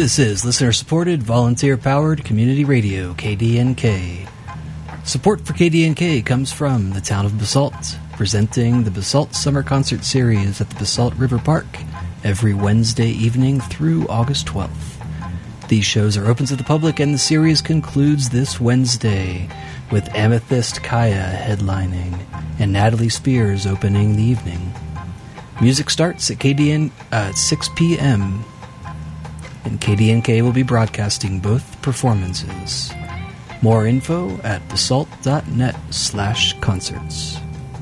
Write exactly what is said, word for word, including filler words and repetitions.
This is listener-supported, volunteer-powered community radio, K D N K. Support for K D N K comes from the town of Basalt, presenting the Basalt Summer Concert Series at the Basalt River Park every Wednesday evening through August twelfth. These shows are open to the public, and the series concludes this Wednesday with Amethyst Kaya headlining and Natalie Spears opening the evening. Music starts at K D N uh, at six p.m., and K D N K will be broadcasting both performances. More info at basalt dot net slash concerts.